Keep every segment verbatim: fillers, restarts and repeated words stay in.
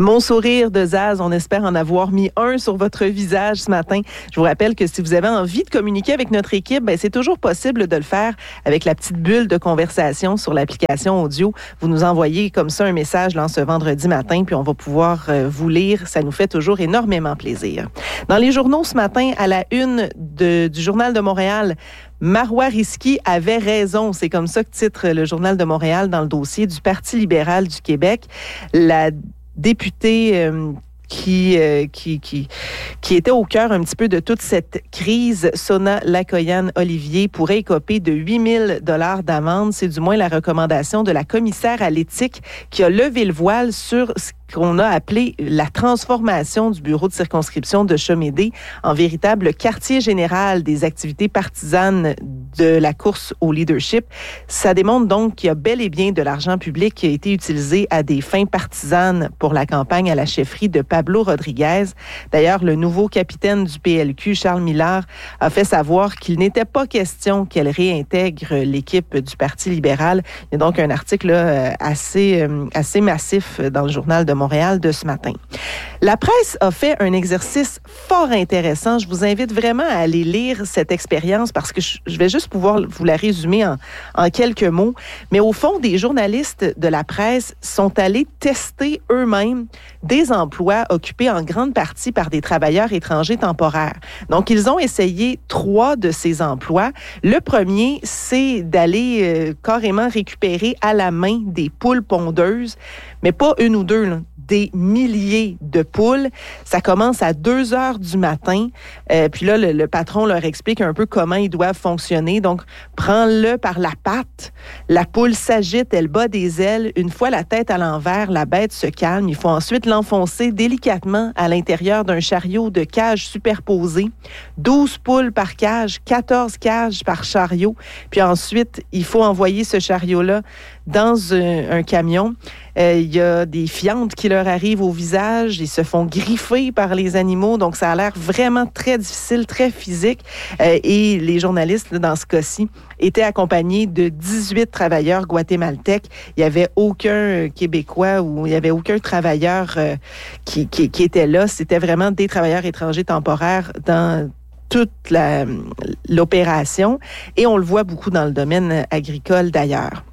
Mon sourire de Zaz, on espère en avoir mis un sur votre visage ce matin. Je vous rappelle que si vous avez envie de communiquer avec notre équipe, ben c'est toujours possible de le faire avec la petite bulle de conversation sur l'application audio. Vous nous envoyez comme ça un message là, ce vendredi matin, puis on va pouvoir euh, vous lire. Ça nous fait toujours énormément plaisir. Dans les journaux ce matin, à la une de, du Journal de Montréal, Marois Risky avait raison. C'est comme ça que titre le Journal de Montréal dans le dossier du Parti libéral du Québec. La députée euh, qui, euh, qui, qui, qui était au cœur un petit peu de toute cette crise, Sona Lakoyan-Olivier, pourrait écoper de huit mille dollars d'amende. C'est du moins la recommandation de la commissaire à l'éthique qui a levé le voile sur ce qu'on a appelé la transformation du bureau de circonscription de Chomédé en véritable quartier général des activités partisanes de la course au leadership. Ça démontre donc qu'il y a bel et bien de l'argent public qui a été utilisé à des fins partisanes pour la campagne à la chefferie de Pablo Rodriguez. D'ailleurs, le nouveau capitaine du P L Q, Charles Millard, a fait savoir qu'il n'était pas question qu'elle réintègre l'équipe du Parti libéral. Il y a donc un article là, assez, assez massif dans le Journal de Montréal de ce matin. La presse a fait un exercice fort intéressant. Je vous invite vraiment à aller lire cette expérience parce que je vais juste pouvoir vous la résumer en, en quelques mots. Mais au fond, des journalistes de la presse sont allés tester eux-mêmes des emplois occupés en grande partie par des travailleurs étrangers temporaires. Donc, ils ont essayé trois de ces emplois. Le premier, c'est d'aller euh, carrément récupérer à la main des poules pondeuses, mais pas une ou deux, là, des milliers de poules. Ça commence à deux heures du matin. Euh, puis là, le, le patron leur explique un peu comment ils doivent fonctionner. Donc, prends-le par la patte. La poule s'agite, elle bat des ailes. Une fois la tête à l'envers, la bête se calme. Il faut ensuite l'enfoncer délicatement à l'intérieur d'un chariot de cages superposées. douze poules par cage, quatorze cages par chariot. Puis ensuite, il faut envoyer ce chariot-là dans un, un camion. Euh, il y a des fientes qui leur arrivent au visage. Ils se font griffer par les animaux. Donc, ça a l'air vraiment très difficile, très physique. Euh, et les journalistes, là, dans ce cas-ci, étaient accompagnés de dix-huit travailleurs guatémaltèques. Il n'y avait aucun Québécois ou il n'y avait aucun travailleur euh, qui, qui, qui était là. C'était vraiment des travailleurs étrangers temporaires dans toute la, l'opération. Et on le voit beaucoup dans le domaine agricole d'ailleurs.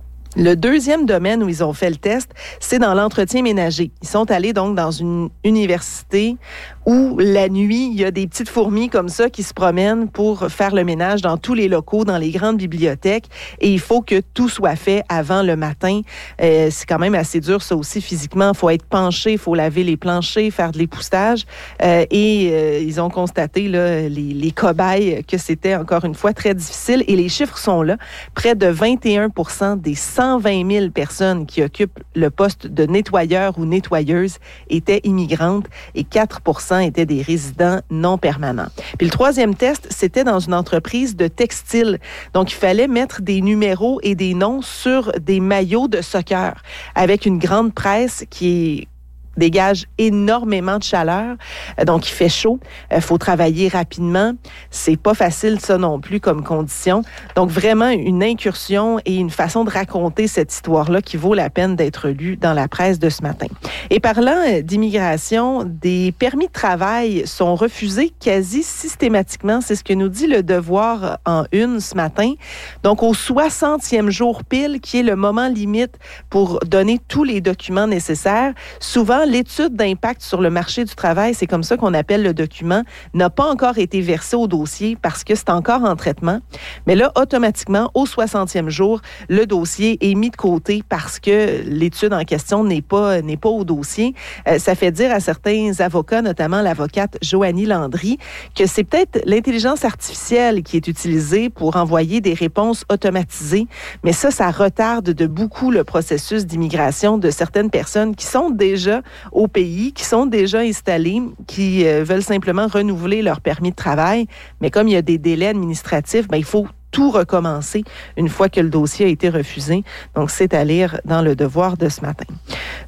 Le deuxième domaine où ils ont fait le test, c'est dans l'entretien ménager. Ils sont allés donc dans une université où la nuit, il y a des petites fourmis comme ça qui se promènent pour faire le ménage dans tous les locaux, dans les grandes bibliothèques. Et il faut que tout soit fait avant le matin. Euh, c'est quand même assez dur, ça aussi, physiquement. Il faut être penché, il faut laver les planchers, faire de l'époussetage. Euh, et euh, ils ont constaté, là, les, les cobayes, que c'était encore une fois très difficile. Et les chiffres sont là. Près de vingt et un pour cent des cent vingt mille personnes qui occupent le poste de nettoyeur ou nettoyeuse étaient immigrantes et quatre pour cent étaient des résidents non permanents. Puis le troisième test, c'était dans une entreprise de textile. Donc, il fallait mettre des numéros et des noms sur des maillots de soccer avec une grande presse qui est dégage énormément de chaleur, donc il fait chaud, il faut travailler rapidement, c'est pas facile ça non plus comme condition, donc vraiment une incursion et une façon de raconter cette histoire-là qui vaut la peine d'être lue dans la presse de ce matin. Et parlant d'immigration, des permis de travail sont refusés quasi systématiquement, c'est ce que nous dit le Devoir en une ce matin, donc au soixantième jour pile, qui est le moment limite pour donner tous les documents nécessaires, souvent l'étude d'impact sur le marché du travail, c'est comme ça qu'on appelle le document, n'a pas encore été versé au dossier parce que c'est encore en traitement. Mais là, automatiquement, au soixantième jour, le dossier est mis de côté parce que l'étude en question n'est pas, n'est pas au dossier. Euh, ça fait dire à certains avocats, notamment l'avocate Joanie Landry, que c'est peut-être l'intelligence artificielle qui est utilisée pour envoyer des réponses automatisées. Mais ça, ça retarde de beaucoup le processus d'immigration de certaines personnes qui sont déjà au pays, qui sont déjà installés, qui euh, veulent simplement renouveler leur permis de travail. Mais comme il y a des délais administratifs, ben, il faut tout recommencer une fois que le dossier a été refusé. Donc, c'est à lire dans le Devoir de ce matin.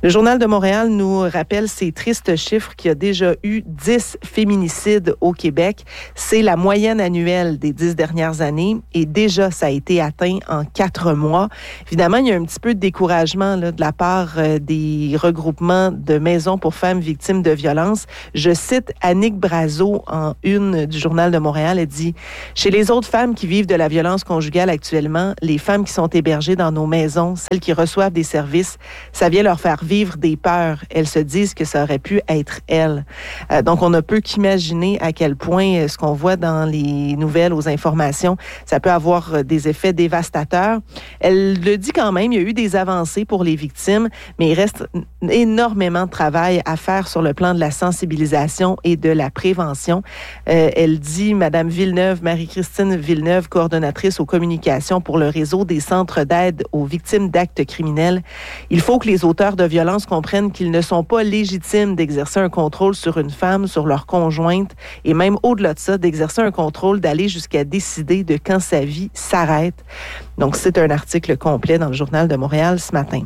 Le Journal de Montréal nous rappelle ces tristes chiffres qu'il y a déjà eu dix féminicides au Québec. C'est la moyenne annuelle des dix dernières années et déjà, ça a été atteint en quatre mois. Évidemment, il y a un petit peu de découragement là, de la part euh, des regroupements de maisons pour femmes victimes de violences. Je cite Annick Brazeau en une du Journal de Montréal. Elle dit « Chez les autres femmes qui vivent de la violence conjugale actuellement, les femmes qui sont hébergées dans nos maisons, celles qui reçoivent des services, ça vient leur faire vivre vivre des peurs. Elles se disent que ça aurait pu être elles. Euh, donc, on ne peut qu'imaginer à quel point euh, ce qu'on voit dans les nouvelles, aux informations, ça peut avoir euh, des effets dévastateurs. Elle le dit quand même, il y a eu des avancées pour les victimes, mais il reste énormément de travail à faire sur le plan de la sensibilisation et de la prévention. Euh, elle dit, Madame Villeneuve, Marie-Christine Villeneuve, coordonnatrice aux communications pour le réseau des centres d'aide aux victimes d'actes criminels, il faut que les auteurs de violences comprennent qu'ils ne sont pas légitimes d'exercer un contrôle sur une femme, sur leur conjointe, et même au-delà de ça, d'exercer un contrôle, d'aller jusqu'à décider de quand sa vie s'arrête. Donc, c'est un article complet dans le Journal de Montréal ce matin.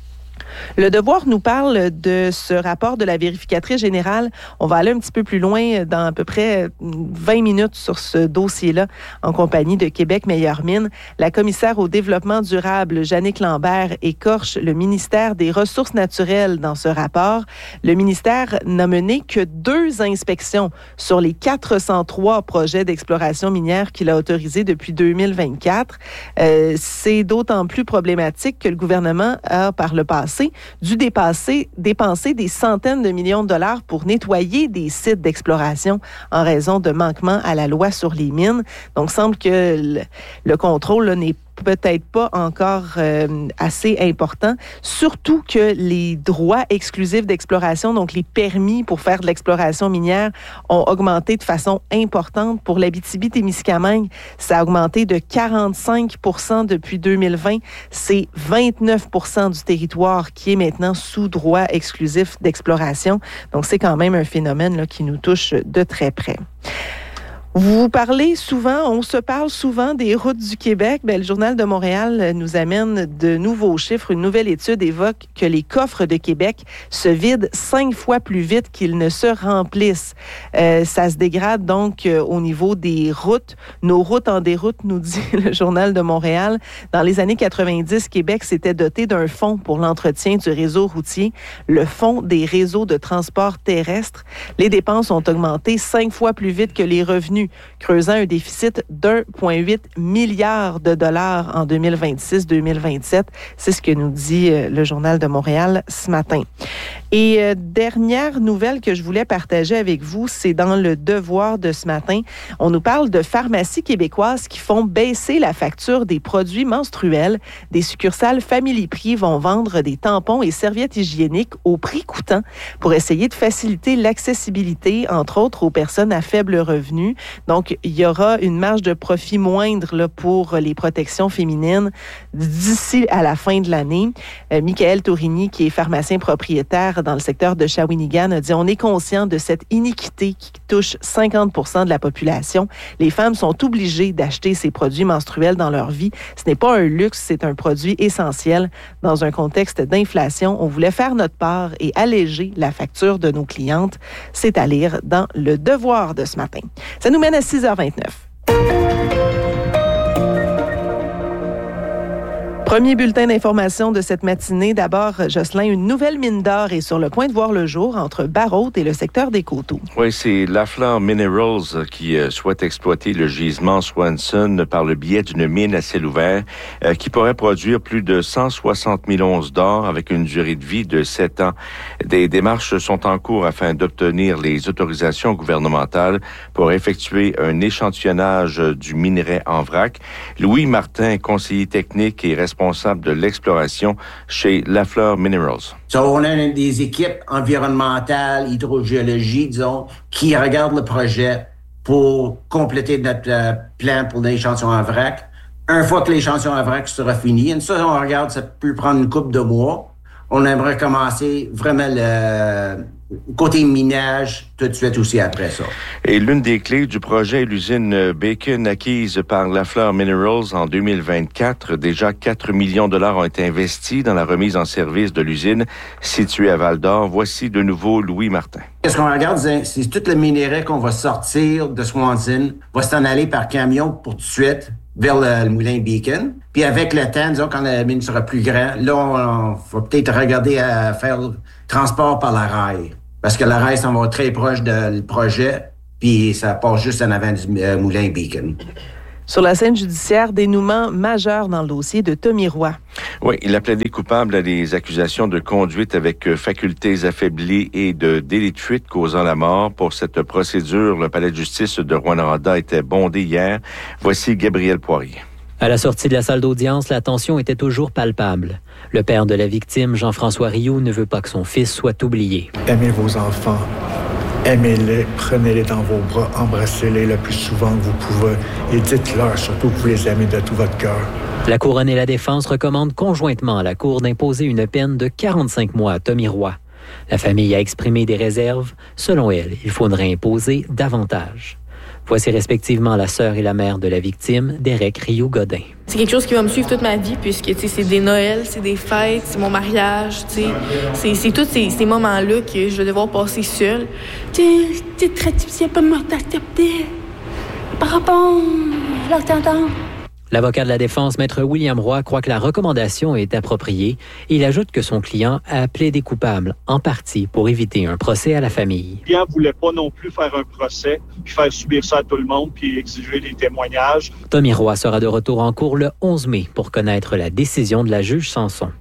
Le Devoir nous parle de ce rapport de la vérificatrice générale. On va aller un petit peu plus loin dans à peu près vingt minutes sur ce dossier-là en compagnie de Québec Meilleure Mine. La commissaire au développement durable, Jannick Lambert, écorche le ministère des Ressources naturelles dans ce rapport. Le ministère n'a mené que deux inspections sur les quatre cent trois projets d'exploration minière qu'il a autorisés depuis deux mille vingt-quatre. Euh, c'est d'autant plus problématique que le gouvernement a, par le passé, dû dépasser, dépenser des centaines de millions de dollars pour nettoyer des sites d'exploration en raison de manquements à la loi sur les mines. Donc, il semble que le, le contrôle là, n'est peut-être pas encore euh, assez important, surtout que les droits exclusifs d'exploration, donc les permis pour faire de l'exploration minière, ont augmenté de façon importante. Pour l'Abitibi-Témiscamingue, ça a augmenté de quarante-cinq pour cent depuis deux mille vingt. C'est vingt-neuf pour cent du territoire qui est maintenant sous droit exclusif d'exploration. Donc, c'est quand même un phénomène là, qui nous touche de très près. Vous parlez souvent, on se parle souvent des routes du Québec. Bien, le Journal de Montréal nous amène de nouveaux chiffres. Une nouvelle étude évoque que les coffres de Québec se vident cinq fois plus vite qu'ils ne se remplissent. Euh, ça se dégrade donc euh, au niveau des routes. Nos routes en déroute, nous dit le Journal de Montréal. Dans les années quatre-vingt-dix, Québec s'était doté d'un fonds pour l'entretien du réseau routier, le Fonds des réseaux de transport terrestre. Les dépenses ont augmenté cinq fois plus vite que les revenus, creusant un déficit d'un virgule huit milliard de dollars en deux mille vingt-six deux mille vingt-sept. C'est ce que nous dit euh, le Journal de Montréal ce matin. Et euh, dernière nouvelle que je voulais partager avec vous, c'est dans le Devoir de ce matin. On nous parle de pharmacies québécoises qui font baisser la facture des produits menstruels. Des succursales Family Prix vont vendre des tampons et serviettes hygiéniques au prix coûtant pour essayer de faciliter l'accessibilité, entre autres, aux personnes à faible revenu. Donc, il y aura une marge de profit moindre là, pour les protections féminines d'ici à la fin de l'année. Euh, Michael Tourigny, qui est pharmacien propriétaire dans le secteur de Shawinigan, a dit « On est conscient de cette iniquité qui touche cinquante pour cent de la population. Les femmes sont obligées d'acheter ces produits menstruels dans leur vie. Ce n'est pas un luxe, c'est un produit essentiel. Dans un contexte d'inflation, on voulait faire notre part et alléger la facture de nos clientes. » C'est à lire dans Le Devoir de ce matin. Ça nous mène à six heures vingt-neuf. Premier bulletin d'information de cette matinée. D'abord, Jocelyn, une nouvelle mine d'or est sur le point de voir le jour entre Barrault et le secteur des Coteaux. Oui, c'est Lafleur Minerals qui euh, souhaite exploiter le gisement Swanson par le biais d'une mine à ciel ouvert euh, qui pourrait produire plus de cent soixante mille onces d'or avec une durée de vie de sept ans. Des démarches sont en cours afin d'obtenir les autorisations gouvernementales pour effectuer un échantillonnage du minerai en vrac. Louis Martin, conseiller technique et responsable responsable de l'exploration chez Lafleur Minerals. So, on a des équipes environnementales, hydrogéologie, disons, qui regardent le projet pour compléter notre euh, plan pour l'échantillon en vrac. Une fois que l'échantillon en vrac sera fini, et ça, on regarde, ça peut prendre une couple de mois. On aimerait commencer vraiment le, côté minage, tout de suite aussi après ça. Et l'une des clés du projet est l'usine Bacon acquise par Lafleur Minerals en deux mille vingt-quatre. Déjà quatre millions de dollars ont été investis dans la remise en service de l'usine située à Val-d'Or. Voici de nouveau Louis Martin. Qu'est-ce qu'on regarde, c'est tout le minerai qu'on va sortir de Swanson, va s'en aller par camion pour tout de suite vers le, le moulin Beacon. Puis avec le temps, disons, quand la mine sera plus grande, là, on, on va peut-être regarder à faire le transport par la rail. Parce que la rail s'en va très proche du projet, puis ça passe juste en avant du euh, moulin Beacon. Sur la scène judiciaire, dénouement majeur dans le dossier de Tommy Roy. Oui, il a plaidé coupable à des accusations de conduite avec facultés affaiblies et de délit de fuite causant la mort. Pour cette procédure, le palais de justice de Rouyn-Noranda était bondé hier. Voici Gabriel Poirier. À la sortie de la salle d'audience, la tension était toujours palpable. Le père de la victime, Jean-François Rioux, ne veut pas que son fils soit oublié. Aimez vos enfants. Aimez-les, prenez-les dans vos bras, embrassez-les le plus souvent que vous pouvez et dites-leur surtout que vous les aimez de tout votre cœur. La Couronne et la Défense recommandent conjointement à la Cour d'imposer une peine de quarante-cinq mois à Tommy Roy. La famille a exprimé des réserves. Selon elle, il faudrait imposer davantage. Voici respectivement la sœur et la mère de la victime, Derek Rioux-Godin. C'est quelque chose qui va me suivre toute ma vie, puisque c'est des Noëls, c'est des fêtes, c'est mon mariage. C'est, c'est tous ces, ces moments-là que je vais devoir passer seule. Tu es très difficile pour moi d'accepter par rapport à l'entendant. L'avocat de la défense, maître William Roy, croit que la recommandation est appropriée. Il ajoute que son client a plaidé coupable, en partie, pour éviter un procès à la famille. Le client ne voulait pas non plus faire un procès, puis faire subir ça à tout le monde, puis exiger des témoignages. Tommy Roy sera de retour en cours le onze mai pour connaître la décision de la juge Sanson.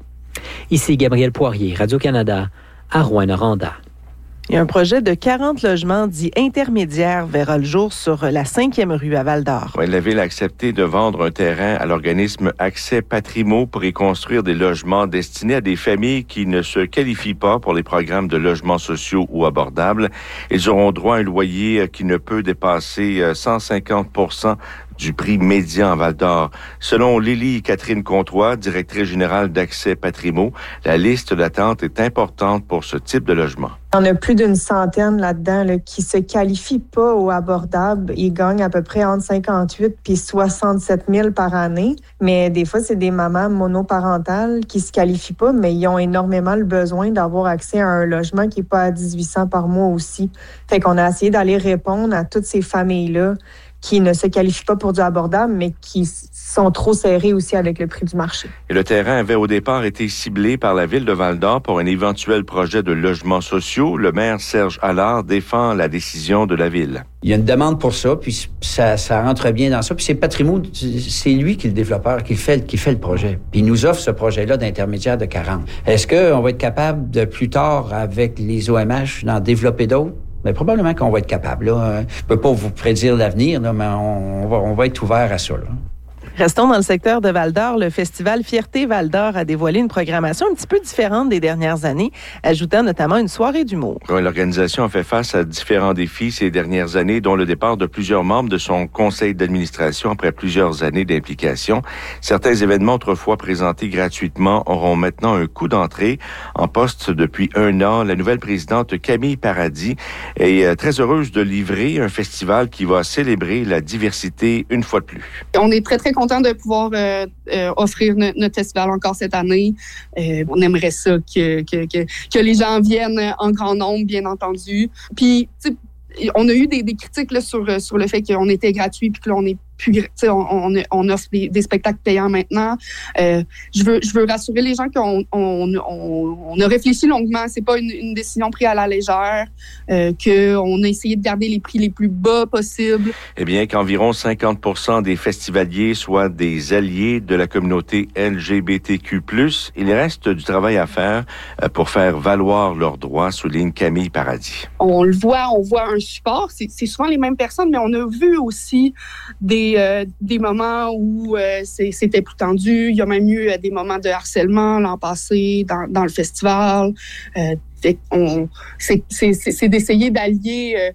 Ici Gabriel Poirier, Radio-Canada, à Rouyn-Noranda. Il y a un projet de quarante logements dits intermédiaires verra le jour sur la cinquième rue à Val-d'Or. Oui, la Ville a accepté de vendre un terrain à l'organisme Accès Patrimo pour y construire des logements destinés à des familles qui ne se qualifient pas pour les programmes de logements sociaux ou abordables. Ils auront droit à un loyer qui ne peut dépasser cent cinquante pour cent du prix médian à Val-d'Or. Selon Lily Catherine Comtois, directrice générale d'Accès Patrimo, la liste d'attente est importante pour ce type de logement. Il y en a plus d'une centaine là-dedans là, qui se qualifient pas au abordable. Ils gagnent à peu près entre cinquante-huit puis soixante-sept mille par année. Mais des fois, c'est des mamans monoparentales qui se qualifient pas, mais ils ont énormément le besoin d'avoir accès à un logement qui est pas à dix-huit cents par mois aussi. Fait qu'on a essayé d'aller répondre à toutes ces familles-là qui ne se qualifient pas pour du abordable, mais qui sont trop serrés aussi avec le prix du marché. Et le terrain avait au départ été ciblé par la Ville de Val-d'Or pour un éventuel projet de logements sociaux. Le maire Serge Allard défend la décision de la Ville. Il y a une demande pour ça, puis ça, ça rentre bien dans ça. Puis c'est Patrimo, c'est lui qui est le développeur, qui fait, qui fait le projet. Puis il nous offre ce projet-là d'intermédiaire de quarante. Est-ce qu'on va être capable de, plus tard, avec les O M H, d'en développer d'autres? Mais probablement qu'on va être capable. Là. Je ne peux pas vous prédire l'avenir, là, mais on, on, va, on va être ouvert à ça. Là. Restons dans le secteur de Val-d'Or. Le festival Fierté Val-d'Or a dévoilé une programmation un petit peu différente des dernières années, ajoutant notamment une soirée d'humour. Oui, l'organisation a fait face à différents défis ces dernières années, dont le départ de plusieurs membres de son conseil d'administration après plusieurs années d'implication. Certains événements autrefois présentés gratuitement auront maintenant un coût d'entrée. En poste depuis un an, la nouvelle présidente Camille Paradis est très heureuse de livrer un festival qui va célébrer la diversité une fois de plus. On est très, très content de pouvoir euh, euh, offrir no- notre festival encore cette année. Euh, on aimerait ça que, que, que, que les gens viennent en grand nombre, bien entendu. Puis, tu sais, on a eu des, des critiques là, sur, sur le fait qu'on était gratuit puis que là, on est plus, on, on, on offre des, des spectacles payants maintenant. Euh, je veux, je veux rassurer les gens qu'on on, on, on a réfléchi longuement. C'est pas une, une décision prise à la légère. Euh, qu'on a essayé de garder les prix les plus bas possibles. Eh bien, qu'environ cinquante pour cent des festivaliers soient des alliés de la communauté L G B T Q plus, il reste du travail à faire pour faire valoir leurs droits, souligne Camille Paradis. On le voit, on voit un support. C'est, c'est souvent les mêmes personnes, mais on a vu aussi des Euh, des moments où euh, c'est, c'était plus tendu. Il y a même eu euh, des moments de harcèlement l'an passé dans, dans le festival. Euh, on, c'est, c'est, c'est, c'est d'essayer d'allier euh,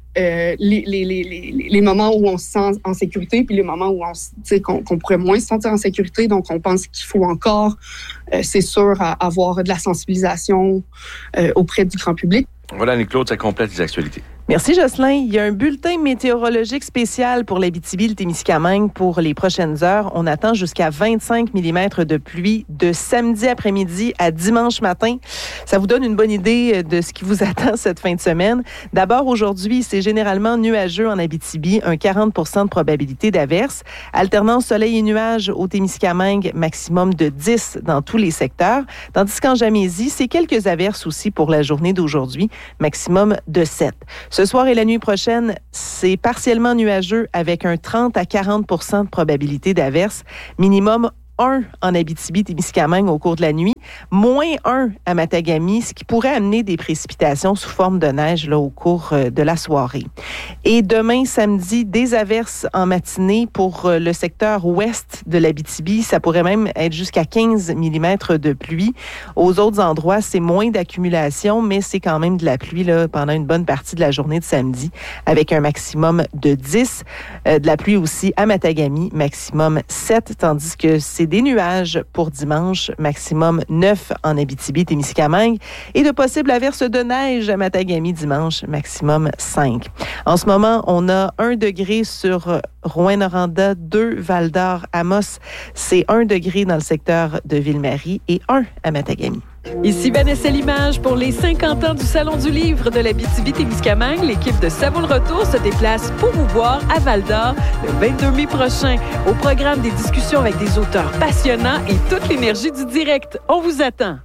euh, les, les, les, les, les moments où on se sent en sécurité, puis les moments où on, tu sais, qu'on, qu'on pourrait moins se sentir en sécurité. Donc, on pense qu'il faut encore, euh, c'est sûr, à, avoir de la sensibilisation euh, auprès du grand public. Voilà, Annie-Claude, ça complète les actualités. Merci, Jocelyn. Il y a un bulletin météorologique spécial pour l'Abitibi, le Témiscamingue pour les prochaines heures. On attend jusqu'à vingt-cinq millimètres de pluie de samedi après-midi à dimanche matin. Ça vous donne une bonne idée de ce qui vous attend cette fin de semaine. D'abord, aujourd'hui, c'est généralement nuageux en Abitibi, un quarante pour cent de probabilité d'averse. Alternance soleil et nuages au Témiscamingue, maximum de dix dans tous les secteurs. Tandis qu'en Jamésie, c'est quelques averses aussi pour la journée d'aujourd'hui, maximum de sept. Ce soir et la nuit prochaine, c'est partiellement nuageux avec un trente à quarante pour cent de probabilité d'averse, minimum un en Abitibi-Témiscamingue au cours de la nuit, moins un à Matagami, ce qui pourrait amener des précipitations sous forme de neige là, au cours de la soirée. Et demain, samedi, des averses en matinée pour le secteur ouest de l'Abitibi. Ça pourrait même être jusqu'à quinze millimètres de pluie. Aux autres endroits, c'est moins d'accumulation, mais c'est quand même de la pluie là, pendant une bonne partie de la journée de samedi, avec un maximum de dix. Euh, de la pluie aussi à Matagami, maximum sept, tandis que c'est des nuages pour dimanche, maximum neuf en Abitibi-Témiscamingue et de possibles averses de neige à Matagami dimanche, maximum cinq. En ce moment, on a un degré sur Rouyn-Noranda, deux Val-d'Or, Amos. C'est un degré dans le secteur de Ville-Marie et un à Matagami. Ici Vanessa Limage pour les cinquante ans du Salon du Livre de l'Abitibi-Témiscamingue. L'équipe de Ça vaut le retour se déplace pour vous voir à Val-d'Or le vingt-deux mai prochain. Au programme, des discussions avec des auteurs passionnants et toute l'énergie du direct. On vous attend.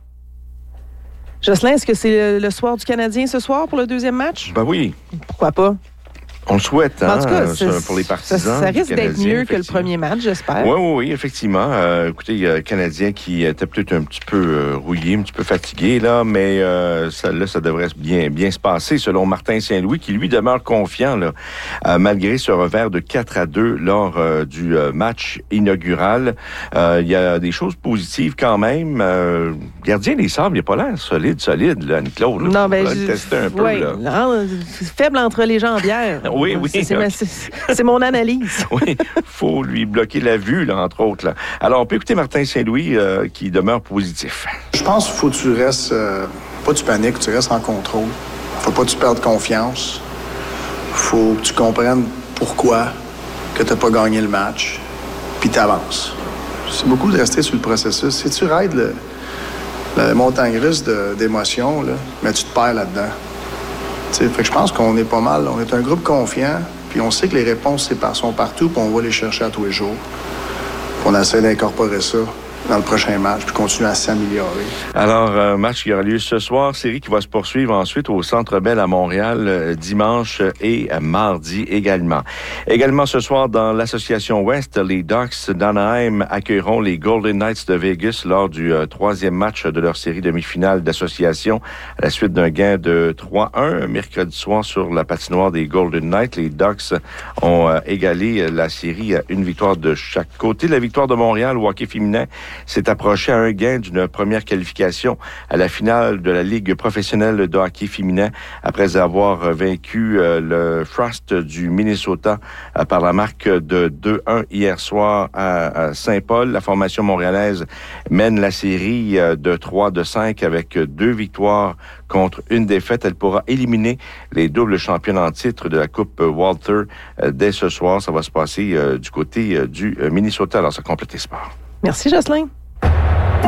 Jocelyn, est-ce que c'est le soir du Canadien ce soir pour le deuxième match? Ben oui. Pourquoi pas? On le souhaite, hein, en tout cas, pour les partisans. Ça, ça risque d'être mieux que le premier match, j'espère. Oui, oui, oui, effectivement. Euh, écoutez, il y a le Canadien qui était peut-être un petit peu euh, rouillé, un petit peu fatigué, là, mais euh, ça, là, ça devrait bien, bien se passer, selon Martin Saint-Louis, qui, lui, demeure confiant, là, euh, malgré ce revers de quatre à deux lors euh, du euh, match inaugural. Euh, il y a des choses positives quand même. Euh, gardien des Sables, il n'a pas l'air solide, solide, là, Annie-Claude. Là, non, ben, je... le tester un peu, ouais, là. Non, faible entre les jambières. Oui, oui. C'est, c'est, okay. ma, c'est, c'est mon analyse. Oui, il faut lui bloquer la vue, là, entre autres. Là. Alors, on peut écouter Martin Saint-Louis euh, qui demeure positif. Je pense qu'il faut que tu restes, euh, pas que tu paniques, tu restes en contrôle. Faut pas que tu perdes confiance. Faut que tu comprennes pourquoi que tu n'as pas gagné le match, puis tu avances. C'est beaucoup de rester sur le processus. Si tu raides le, la montagne russe de, d'émotions, là, mais tu te perds là-dedans. T'sais, fait que je pense qu'on est pas mal. On est un groupe confiant, puis on sait que les réponses sont partout, puis on va les chercher à tous les jours. On essaie d'incorporer ça dans le prochain match, puis continuer à s'améliorer. Alors, un match qui aura lieu ce soir, série qui va se poursuivre ensuite au Centre Bell à Montréal, euh, dimanche et euh, mardi également. Également ce soir, dans l'Association Ouest, les Ducks d'Anaheim accueilleront les Golden Knights de Vegas lors du euh, troisième match de leur série demi-finale d'association à la suite d'un gain de trois un. Mercredi soir, sur la patinoire des Golden Knights, les Ducks ont euh, égalé la série à une victoire de chaque côté. La victoire de Montréal au hockey féminin s'est approché à un gain d'une première qualification à la finale de la Ligue professionnelle de hockey féminin après avoir vaincu euh, le Frost du Minnesota euh, par la marque de deux un hier soir à, à Saint-Paul. La formation montréalaise mène la série euh, de trois de cinq avec deux victoires contre une défaite. Elle pourra éliminer les doubles championnes en titre de la Coupe Walter euh, dès ce soir. Ça va se passer euh, du côté euh, du euh, Minnesota. Alors, ça complète les sports. Merci, Jocelyn.